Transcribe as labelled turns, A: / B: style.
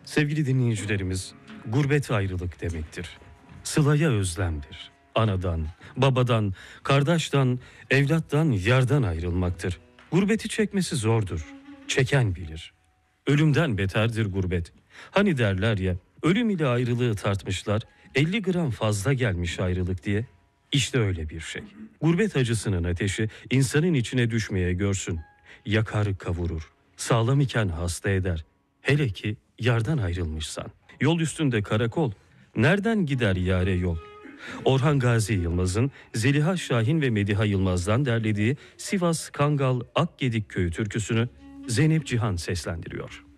A: Sevgili dinleyicilerimiz, gurbet ayrılık demektir. Sılaya özlemdir. Anadan, babadan, kardeşten, evlattan, yardan ayrılmaktır. Gurbeti çekmesi zordur. Çeken bilir. Ölümden beterdir gurbet. Hani derler ya, ölüm ile ayrılığı tartmışlar, 50 gram fazla gelmiş ayrılık diye. İşte öyle bir şey. Gurbet acısının ateşi insanın içine düşmeye görsün. Yakar kavurur. Sağlam iken hasta eder. Hele ki yardan ayrılmışsan. Yol üstünde karakol. Nereden gider yare yol? Orhan Gazi Yılmaz'ın Zeliha Şahin ve Mediha Yılmaz'dan derlediği Sivas Kangal Akgedik Köyü türküsünü Zeynep Cihan seslendiriyor.